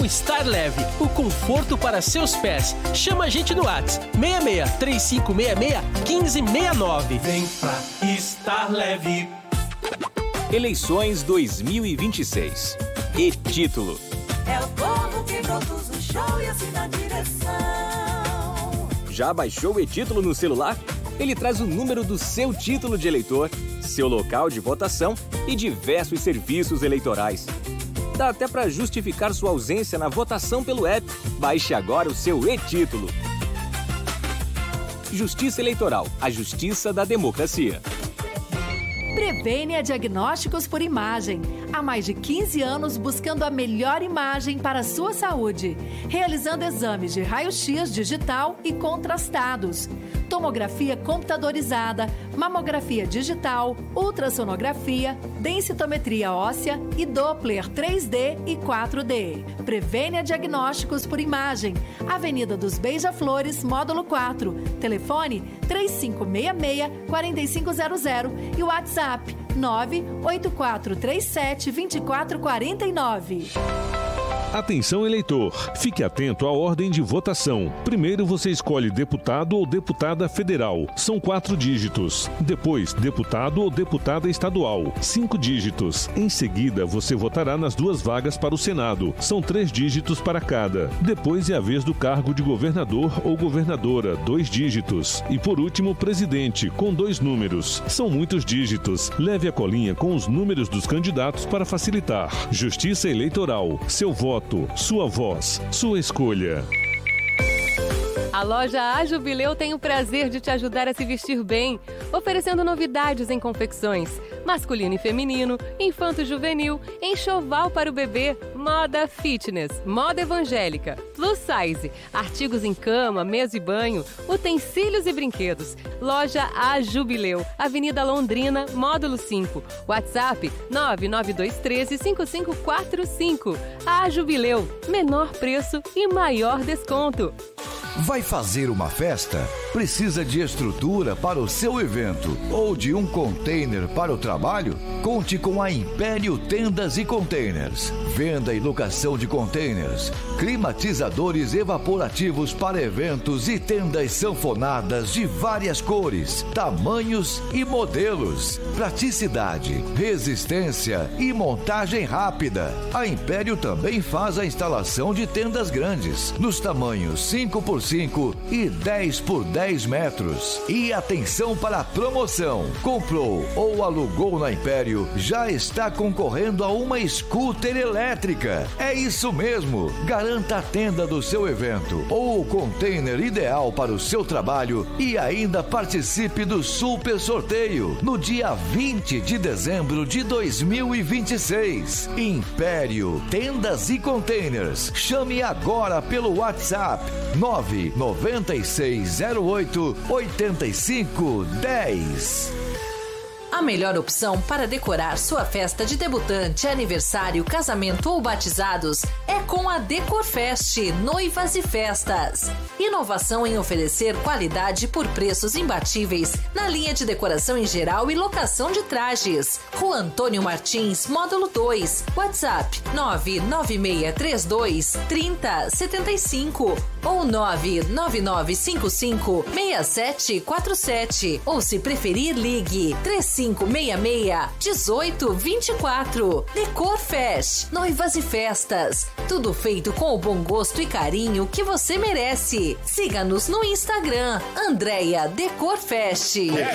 Estar Leve, o conforto para seus pés. Chama a gente no WhatsApp 66 3566 1569. Vem pra Estar Leve. Eleições 2026. E título. É o povo que produz o show e assim na direção. Já baixou o e-título no celular? Ele traz o número do seu título de eleitor, seu local de votação e diversos serviços eleitorais. Dá até para justificar sua ausência na votação pelo app. Baixe agora o seu e-título. Justiça Eleitoral, a justiça da democracia. Prevênia Diagnósticos por Imagem. Há mais de 15 anos buscando a melhor imagem para a sua saúde. Realizando exames de raio-x digital e contrastados. Tomografia computadorizada, mamografia digital, ultrassonografia, densitometria óssea e Doppler 3D e 4D. Prevênia Diagnósticos por Imagem. Avenida dos Beija-Flores, módulo 4. Telefone 3566-4500 e WhatsApp 98437-2449. Atenção eleitor, fique atento à ordem de votação. Primeiro você escolhe deputado ou deputada federal, são 4 dígitos. Depois, deputado ou deputada estadual, 5 dígitos. Em seguida, você votará nas 2 vagas para o Senado, são 3 dígitos para cada. Depois é a vez do cargo de governador ou governadora, 2 dígitos. E por último, presidente, com 2 números. São muitos dígitos. Leve a colinha com os números dos candidatos para facilitar. Justiça Eleitoral, seu voto, sua voz, sua escolha. A loja A Jubileu tem o prazer de te ajudar a se vestir bem, oferecendo novidades em confecções, masculino e feminino, infanto-juvenil, enxoval para o bebê, moda fitness, moda evangélica, plus size, artigos em cama, mesa e banho, utensílios e brinquedos. Loja A Jubileu, Avenida Londrina, módulo 5, WhatsApp 99213-5545. A Jubileu, menor preço e maior desconto. Vai fazer uma festa? Precisa de estrutura para o seu evento ou de um container para o trabalho? Conte com a Império Tendas e Containers. Venda e locação de containers, climatizadores evaporativos para eventos e tendas sanfonadas de várias cores, tamanhos e modelos. Praticidade, resistência e montagem rápida. A Império também faz a instalação de tendas grandes, nos tamanhos 5x5 e 10x10 metros. E atenção para a promoção: comprou ou alugou na Império, já está concorrendo a uma scooter elétrica. É isso mesmo! Garanta a tenda do seu evento ou o container ideal para o seu trabalho e ainda participe do super sorteio no dia 20 de dezembro de 2026. Império Tendas e Containers. Chame agora pelo WhatsApp 99608-8510. A melhor opção para decorar sua festa de debutante, aniversário, casamento ou batizados é com a Decorfest Noivas e Festas. Inovação em oferecer qualidade por preços imbatíveis na linha de decoração em geral e locação de trajes. Rua Antônio Martins, módulo 2, WhatsApp 99632-3075 ou 99955-6747 ou, se preferir, ligue 3566-1824. Decorfest Noivas e Festas. Tudo feito com o bom gosto e carinho que você merece. Siga-nos no Instagram, Andréia Decorfest.